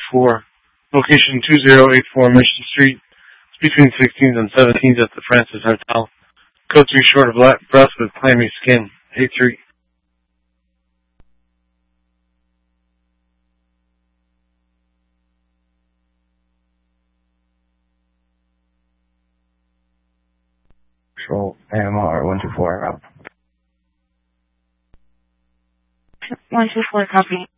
124. Location 2084 Mission Street. It's between 16th and 17th at the Francis Hotel. Code 3 short of breath with clammy skin. 83. Control AMR 124 out. 124 copy.